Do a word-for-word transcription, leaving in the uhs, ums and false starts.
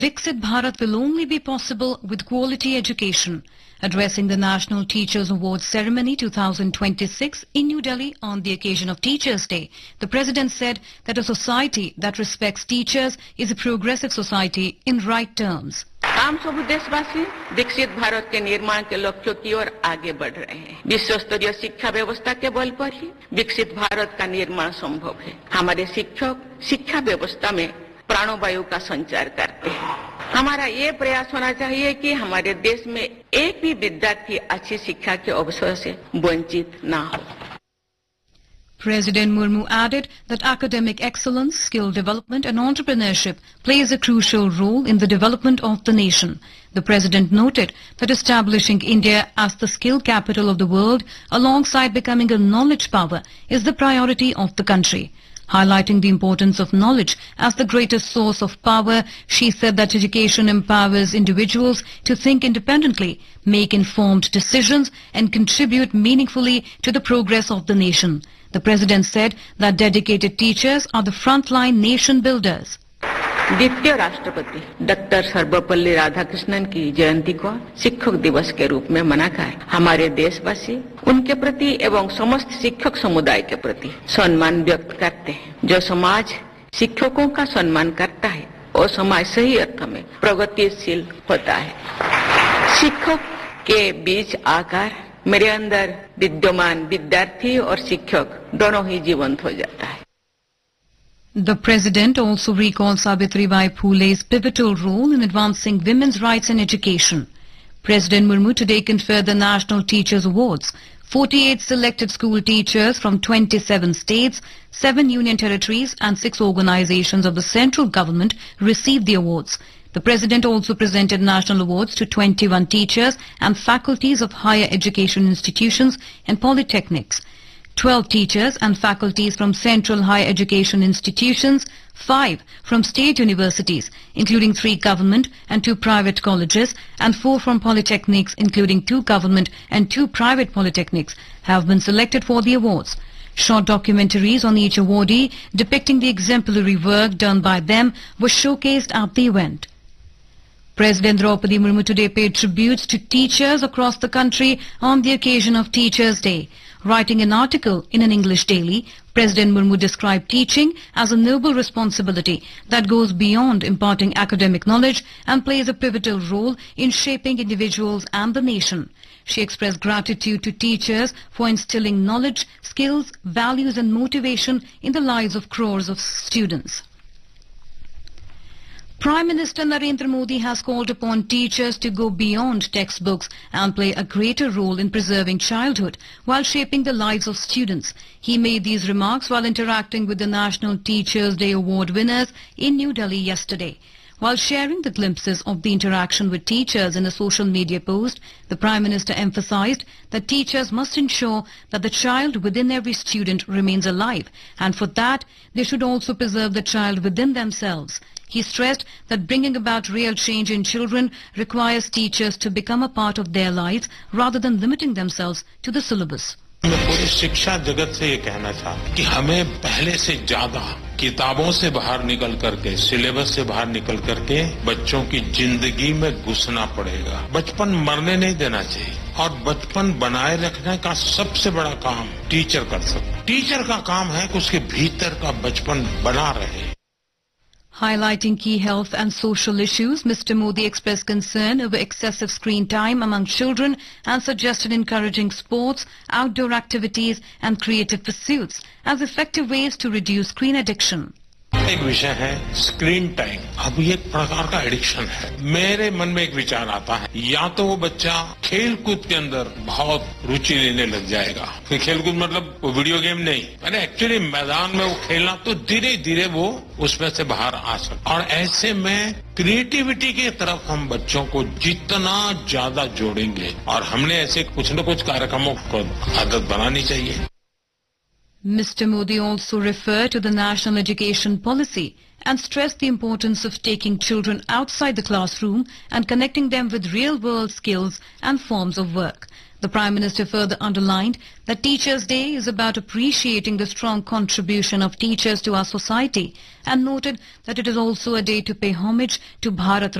Viksit Bharat will only be possible with quality education. Addressing the National Teachers Awards Ceremony two thousand twenty-six in New Delhi on the occasion of Teachers' Day, the President said that a society that respects teachers is a progressive society in right terms. हम सब देशवासी विकसित भारत के निर्माण के लक्ष्यों की ओर आगे बढ़ रहे हैं। विश्व स्तरीय शिक्षा व्यवस्था के बल पर ही विकसित भारत का निर्माण संभव है। हमारे शिक्षक शिक्षा व्यवस्था में प्राणवायु का संचार करते हैं। हमारा ये प्रयास होना चाहिए कि हमारे देश में एक भी विद्यार्थी अच्छी शिक्षा के अवसर से वंचित ना हो। President Murmu added that academic excellence, skill development and entrepreneurship plays a crucial role in the development of the nation. The President noted that establishing India as the skill capital of the world alongside becoming a knowledge power is the priority of the country. Highlighting the importance of knowledge as the greatest source of power, she said that education empowers individuals to think independently, make informed decisions and contribute meaningfully to the progress of the nation. The President said that dedicated teachers are the frontline nation builders. द्वितीय राष्ट्रपति doctor Sarvepalli Radhakrishnan की जयंती को शिक्षक दिवस के रूप में मनाकर हमारे देशवासी उनके प्रति एवं समस्त शिक्षक समुदाय के प्रति सम्मान व्यक्त करते हैं। जो समाज शिक्षकों का सम्मान करता है वो समाज सही अर्थ में प्रगतिशील होता है। शिक्षक के बीच आकर मेरे अंदर विद्यमान विद्यार्थी और शिक्षक दोनों ही जीवंत हो जाता है। The President also recalled Savitribai Phule's pivotal role in advancing women's rights and education. President Murmu today conferred the National Teachers Awards. forty-eight selected school teachers from twenty-seven states, seven union territories and six organizations of the central government received the awards. The President also presented national awards to twenty-one teachers and faculties of higher education institutions and polytechnics. twelve teachers and faculties from central higher education institutions, five from state universities, including three government and two private colleges, and four from polytechnics, including two government and two private polytechnics, have been selected for the awards. Short documentaries on each awardee depicting the exemplary work done by them were showcased at the event. President Draupadi Murmu today paid tributes to teachers across the country on the occasion of Teachers' Day. Writing an article in an English daily, President Murmu described teaching as a noble responsibility that goes beyond imparting academic knowledge and plays a pivotal role in shaping individuals and the nation. She expressed gratitude to teachers for instilling knowledge, skills, values and motivation in the lives of crores of students. Prime Minister Narendra Modi has called upon teachers to go beyond textbooks and play a greater role in preserving childhood while shaping the lives of students. He made these remarks while interacting with the National Teachers' Day Award winners in New Delhi yesterday. While sharing the glimpses of the interaction with teachers in a social media post, the Prime Minister emphasized that teachers must ensure that the child within every student remains alive, and for that, they should also preserve the child within themselves. He stressed that bringing about real change in children requires teachers to become a part of their lives rather than limiting themselves to the syllabus. मैं पूरी शिक्षा जगत से ये कहना चाहता कि हमें पहले से ज्यादा किताबों से बाहर निकल करके, सिलेबस से बाहर निकल करके बच्चों की जिंदगी में घुसना पड़ेगा। बचपन मरने नहीं देना चाहिए और बचपन बनाए रखने का सबसे बड़ा काम टीचर कर सकते। टीचर का काम है कि उसके भीतर का बचपन बना रहे। Highlighting key health and social issues, Mister Modi expressed concern over excessive screen time among children and suggested encouraging sports, outdoor activities and creative pursuits as effective ways to reduce screen addiction. एक विषय है screen time. अब ये एक प्रकार का addiction है। मेरे मन में एक विचार आता है, या तो वो बच्चा खेल कूद के अंदर बहुत रुचि लेने लग जाएगा। खेल कूद मतलब वो वीडियो गेम नहीं, अरे एक्चुअली मैदान में वो खेलना, तो धीरे धीरे वो उसमें से बाहर आ सकता। और ऐसे में क्रिएटिविटी की तरफ हम बच्चों को जितना ज्यादा जोड़ेंगे, और हमने ऐसे कुछ न कुछ कार्यक्रमों को आदत बनानी चाहिए। Mister Modi also referred to the national education policy and stressed the importance of taking children outside the classroom and connecting them with real-world skills and forms of work. The Prime Minister further underlined that Teachers' Day is about appreciating the strong contribution of teachers to our society and noted that it is also a day to pay homage to Bharat